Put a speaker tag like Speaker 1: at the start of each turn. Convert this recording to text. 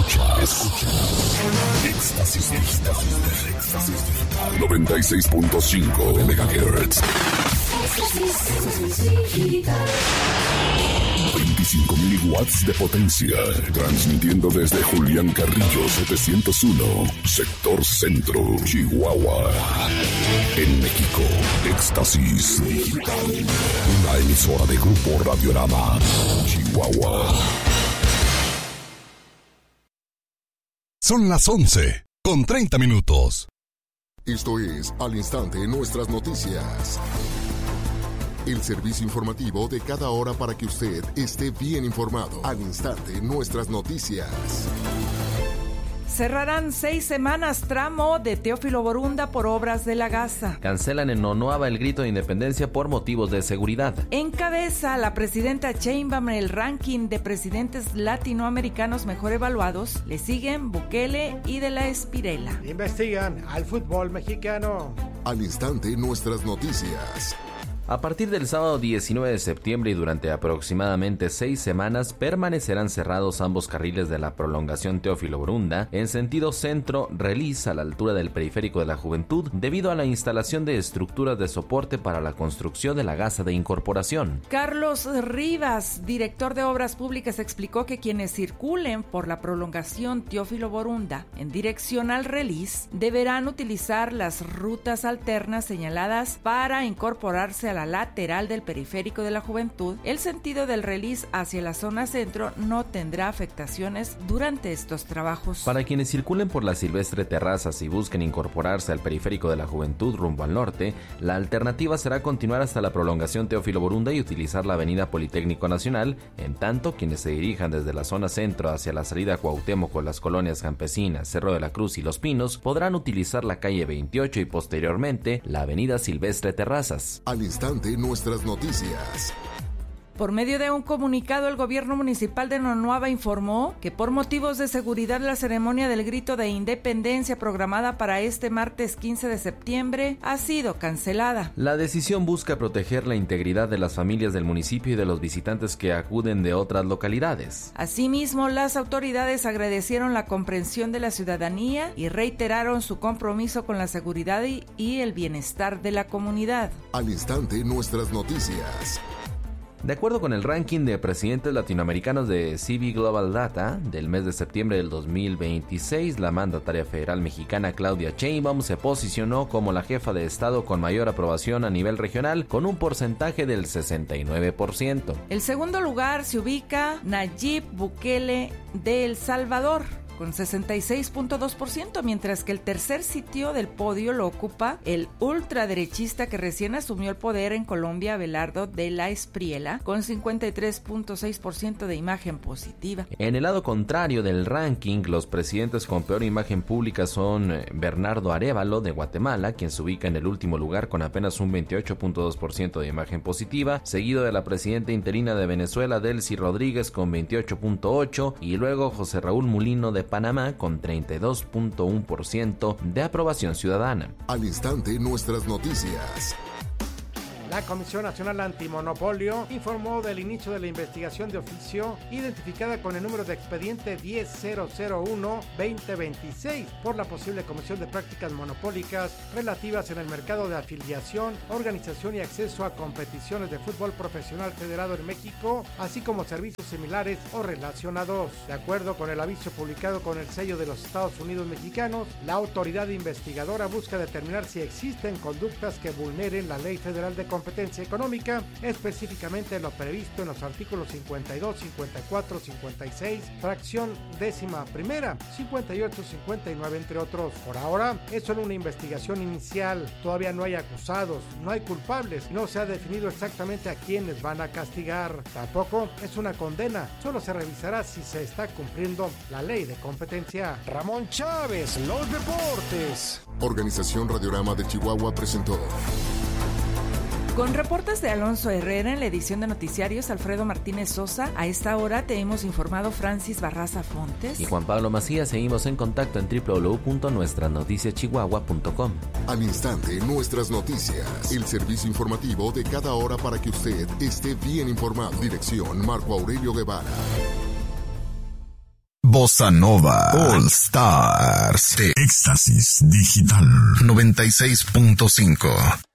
Speaker 1: Escucha. Éxtasis Digital. 96.5 MHz. 25.000 watts de potencia. Transmitiendo desde Julián Carrillo 701, Sector Centro, Chihuahua. En México, Éxtasis Digital. Una emisora de Grupo Radiorama, Chihuahua. Son las 11:30.
Speaker 2: Esto es Al Instante Nuestras Noticias. El servicio informativo de cada hora para que usted esté bien informado. Al Instante Nuestras Noticias.
Speaker 3: Cerrarán 6 semanas tramo de Teófilo Borunda por obras de la Gaza.
Speaker 4: Cancelan en Nonuava el grito de independencia por motivos de seguridad.
Speaker 3: Encabeza la presidenta Sheinbaum el ranking de presidentes latinoamericanos mejor evaluados. Le siguen Bukele y De la Espirela.
Speaker 5: Investigan al fútbol mexicano.
Speaker 2: Al Instante Nuestras Noticias.
Speaker 4: A partir del sábado 19 de septiembre y durante aproximadamente 6 semanas permanecerán cerrados ambos carriles de la prolongación Teófilo Borunda en sentido centro-Relis a la altura del Periférico de la Juventud debido a la instalación de estructuras de soporte para la construcción de la Gaza de Incorporación.
Speaker 3: Carlos Rivas, director de Obras Públicas, explicó que quienes circulen por la prolongación Teófilo Borunda en dirección al Relis deberán utilizar las rutas alternas señaladas para incorporarse a la lateral del Periférico de la Juventud. El sentido del Relis hacia la zona centro no tendrá afectaciones durante estos trabajos.
Speaker 4: Para quienes circulen por la Silvestre Terrazas y busquen incorporarse al Periférico de la Juventud rumbo al norte, la alternativa será continuar hasta la prolongación Teófilo Borunda y utilizar la avenida Politécnico Nacional, en tanto quienes se dirijan desde la zona centro hacia la salida Cuauhtémoc con las colonias Campesinas, Cerro de la Cruz y Los Pinos podrán utilizar la calle 28 y posteriormente la avenida Silvestre Terrazas.
Speaker 2: Al Instante Nuestras Noticias.
Speaker 3: Por medio de un comunicado, el gobierno municipal de Nonuava informó que por motivos de seguridad la ceremonia del grito de independencia programada para este martes 15 de septiembre ha sido cancelada.
Speaker 4: La decisión busca proteger la integridad de las familias del municipio y de los visitantes que acuden de otras localidades.
Speaker 3: Asimismo, las autoridades agradecieron la comprensión de la ciudadanía y reiteraron su compromiso con la seguridad y el bienestar de la comunidad.
Speaker 2: Al Instante Nuestras Noticias.
Speaker 4: De acuerdo con el ranking de presidentes latinoamericanos de CB Global Data del mes de septiembre del 2026, la mandataria federal mexicana Claudia Sheinbaum se posicionó como la jefa de Estado con mayor aprobación a nivel regional, con un porcentaje del 69%.
Speaker 3: El segundo lugar se ubica Nayib Bukele de El Salvador, con 66.2%, mientras que el tercer sitio del podio lo ocupa el ultraderechista que recién asumió el poder en Colombia, Abelardo de la Espriella, con 53.6% de imagen positiva.
Speaker 4: En el lado contrario del ranking, los presidentes con peor imagen pública son Bernardo Arévalo de Guatemala, quien se ubica en el último lugar con apenas un 28.2% de imagen positiva, seguido de la presidenta interina de Venezuela, Delcy Rodríguez, con 28.8%, y luego José Raúl Mulino de Panamá con 32.1% de aprobación ciudadana.
Speaker 2: Al Instante Nuestras Noticias.
Speaker 5: La Comisión Nacional Antimonopolio informó del inicio de la investigación de oficio identificada con el número de expediente 10001-2026 por la posible comisión de prácticas monopólicas relativas en el mercado de afiliación, organización y acceso a competiciones de fútbol profesional federado en México, así como servicios similares o relacionados. De acuerdo con el aviso publicado con el sello de los Estados Unidos mexicanos, la autoridad investigadora busca determinar si existen conductas que vulneren la Ley Federal de Competencia Económica, específicamente lo previsto en los artículos 52, 54, 56, fracción 11ª, 58, 59, entre otros. Por ahora, es solo una investigación inicial, todavía no hay acusados, no hay culpables, no se ha definido exactamente a quiénes van a castigar. Tampoco es una condena, solo se revisará si se está cumpliendo la ley de competencia.
Speaker 6: Ramón Chávez, los deportes.
Speaker 2: Organización Radiorama de Chihuahua presentó.
Speaker 3: Con reportes de Alonso Herrera en la edición de noticiarios, Alfredo Martínez Sosa, a esta hora te hemos informado Francis Barraza Fontes
Speaker 4: y Juan Pablo Macías. Seguimos en contacto en www.nuestranoticiaschihuahua.com.
Speaker 2: Al instante, Nuestras Noticias, el servicio informativo de cada hora para que usted esté bien informado. Dirección Marco Aurelio Guevara.
Speaker 1: Bossa Nova All Stars de Éxtasis Digital 96.5.